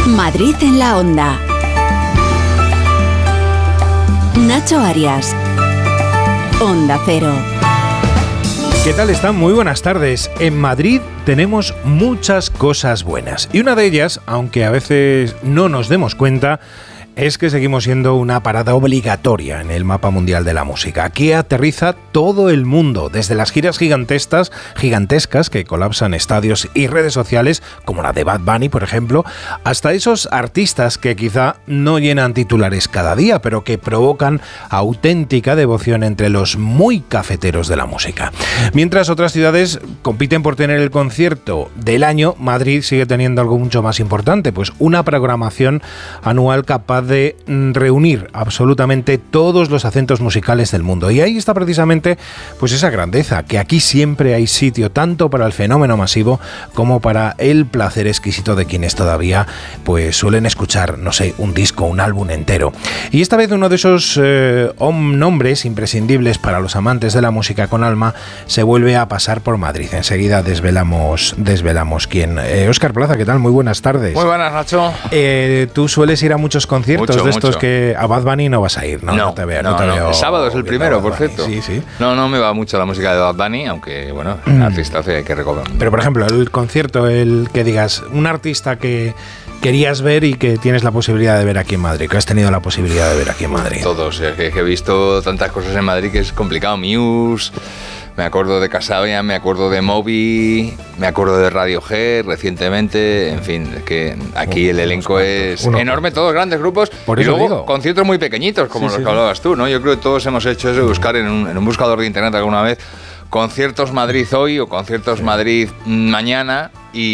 Madrid en la onda. Nacho Arias. Onda Cero. ¿Qué tal están? Muy buenas tardes. En Madrid tenemos muchas cosas buenas. Y una de ellas, aunque a veces no nos demos cuenta, es que seguimos siendo una parada obligatoria en el mapa mundial de la música. Aquí aterriza todo el mundo, desde las giras gigantescas que colapsan estadios y redes sociales, como la de Bad Bunny, por ejemplo, hasta esos artistas que quizá no llenan titulares cada día, pero que provocan auténtica devoción entre los muy cafeteros de la música. Mientras otras ciudades compiten por tener el concierto del año, Madrid sigue teniendo algo mucho más importante, pues una programación anual capaz de reunir absolutamente todos los acentos musicales del mundo. Y ahí está precisamente pues esa grandeza, que aquí siempre hay sitio tanto para el fenómeno masivo como para el placer exquisito de quienes todavía pues suelen escuchar, no sé, un disco, un álbum entero. Y esta vez uno de esos nombres imprescindibles para los amantes de la música con alma se vuelve a pasar por Madrid. Enseguida desvelamos quién. Óscar Plaza, ¿qué tal? Muy buenas tardes. Muy buenas, Nacho. ¿Tú sueles ir a muchos conciertos de estos que a Bad Bunny no vas a ir? No te veo. El sábado es el primero, por cierto. Sí. No me va mucho la música de Bad Bunny, aunque, bueno, artistazo hay que reconocer. Pero, por ejemplo, el concierto, el que digas, un artista que querías ver y que tienes la posibilidad de ver aquí en Madrid, que has tenido la posibilidad de ver aquí en Madrid. Todos, que he visto tantas cosas en Madrid que es complicado. Muse, me acuerdo de Casabian, me acuerdo de Moby, me acuerdo de Radiohead recientemente, en fin, es que aquí el elenco es enorme, todos grandes grupos, por y eso luego digo, conciertos muy pequeñitos, como los que hablabas tú, ¿no? Yo creo que todos hemos hecho eso, buscar en un buscador de internet alguna vez conciertos Madrid hoy o conciertos Madrid mañana,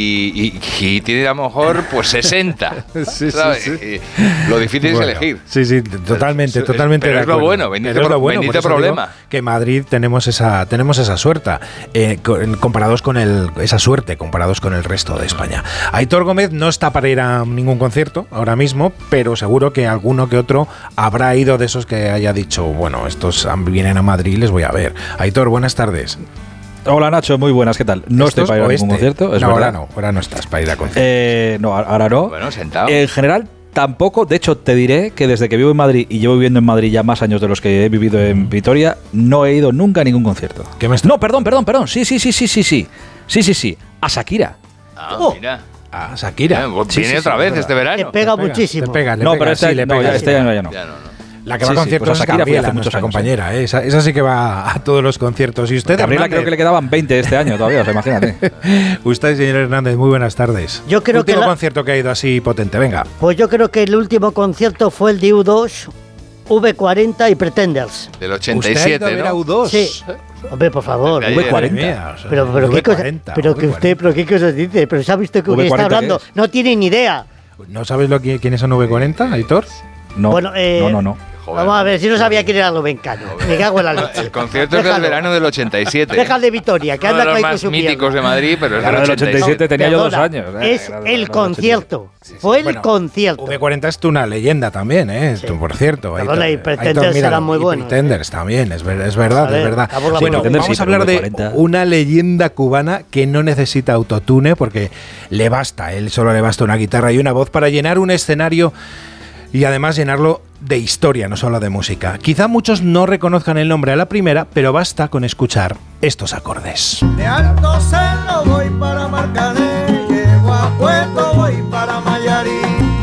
y tiene a lo mejor pues 60. ¿Sabes? Sí. Lo difícil es elegir. Sí, totalmente pero de es acuerdo. lo bueno, bendito problema. Que en Madrid tenemos esa suerte, comparados con esa suerte comparados con el resto de España. Aitor Gómez no está para ir a ningún concierto ahora mismo, pero seguro que alguno que otro habrá ido de esos que haya dicho, bueno, estos vienen a Madrid y les voy a ver. Aitor, buenas tardes. Hola Nacho, muy buenas, ¿qué tal? No estoy para ir a ningún concierto, es verdad. Ahora no estás para ir a conciertos. No, ahora no. Bueno, sentado. En general tampoco, de hecho te diré que desde que vivo en Madrid y llevo viviendo en Madrid ya más años de los que he vivido en Vitoria, no he ido nunca a ningún concierto. No, perdón, sí, a Shakira. Mira. A Shakira. Viene otra vez este verano. Te pega muchísimo. Pero este año ya no. La que va a conciertos es Gabriela, nuestra compañera. Esa sí que va a todos los conciertos. ¿Y usted, Gabriela, Hernández? creo que le quedaban 20 este año todavía, o sea, imagínate. Usted, señor Hernández, muy buenas tardes. Yo creo último concierto que ha ido así potente, venga. Pues yo creo que el último concierto fue el de U2, V40 y Pretenders. Del 87, ¿Usted ha ido a ver a ¿no? U2? Sí. Hombre, por favor. V40. Pero qué cosas dice. Pero ¿se ha visto que está hablando? No tiene ni idea. ¿No sabes quiénes son V40, Aitor? No. Bueno, no. Joder. Vamos a ver, si no sabía quién era Rubén Cano. Me cago en la leche. El concierto es del verano del 87. Deja el de Vitoria, que anda uno de ahí los con más su míticos pierna. de Madrid, pero es Claro, del del 87 tenía yo 2 Perdona, años. Es el concierto. Fue el concierto. V40 es una leyenda también, Sí. Por cierto. Perdona, y Pretenders eran muy buenos. Pretenders también, es verdad, A ver, es verdad. Bueno, Pretenders vamos sí, a hablar pero de V40. una leyenda cubana que no necesita autotune porque él solo le basta una guitarra y una voz para llenar un escenario y además llenarlo de historia, no solo de música. Quizá muchos no reconozcan el nombre a la primera, pero basta con escuchar estos acordes. De Alto Cerro voy para Marcané, llego a Puerto, voy para Mayarí.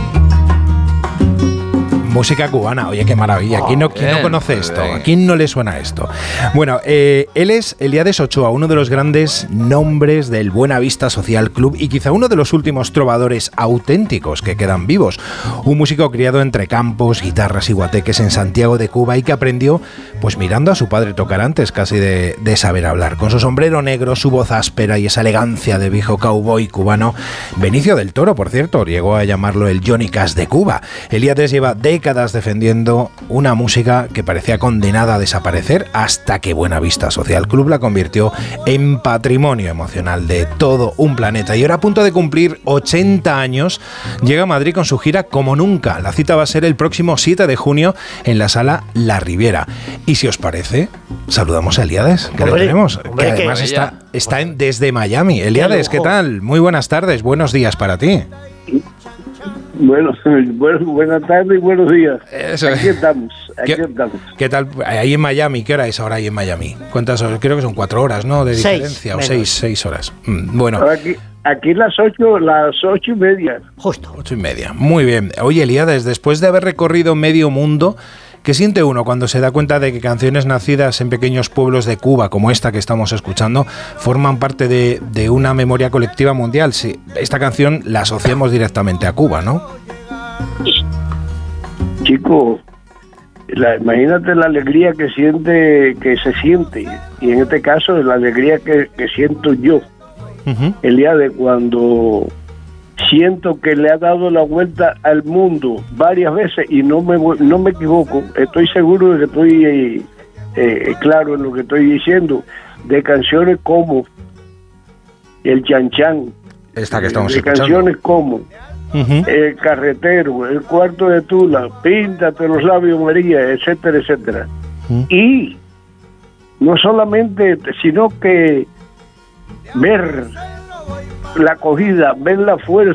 Música cubana, oye, qué maravilla. ¿Quién no conoce esto? ¿A quién no le suena esto? Bueno, él es Elías Ochoa, uno de los grandes nombres del Buenavista Social Club y quizá uno de los últimos trovadores auténticos que quedan vivos. Un músico criado entre campos, guitarras y guateques en Santiago de Cuba y que aprendió pues mirando a su padre tocar antes casi de saber hablar. Con su sombrero negro, su voz áspera y esa elegancia de viejo cowboy cubano, Benicio del Toro, por cierto, llegó a llamarlo el Johnny Cash de Cuba. Elías lleva décadas defendiendo una música que parecía condenada a desaparecer hasta que Buenavista Social Club la convirtió en patrimonio emocional de todo un planeta. Y ahora, a punto de cumplir 80 años, llega a Madrid con su gira como nunca. La cita va a ser el próximo 7 de junio en la Sala La Riviera. Y si os parece, saludamos a Elías, que lo tenemos, que además está desde Miami. Elías, ¿qué tal? Muy buenas tardes, buenos días para ti. Bueno, buenas tardes y buenos días. Eso aquí estamos. ¿Qué tal? Ahí en Miami, ¿qué hora es ahora ahí en Miami? ¿Cuántas horas? Creo que son 4 horas, ¿no? De diferencia, o 6 horas. Bueno. Aquí las 8:30. Justo. 8:30. Muy bien. Oye, Elías, después de haber recorrido medio mundo, ¿qué siente uno cuando se da cuenta de que canciones nacidas en pequeños pueblos de Cuba, como esta que estamos escuchando, forman parte de una memoria colectiva mundial? Sí, esta canción la asociamos directamente a Cuba, ¿no? Chico, imagínate la alegría que se siente, y en este caso la alegría que siento yo, el día de cuando siento que le ha dado la vuelta al mundo varias veces y no me equivoco, estoy seguro de que estoy claro en lo que estoy diciendo, de canciones como El Chan Chan, esta que estamos escuchando, canciones como El Carretero, El Cuarto de Tula, Píntate los labios María, etcétera, etcétera. Y no solamente, sino que ver la acogida, ver la fuerza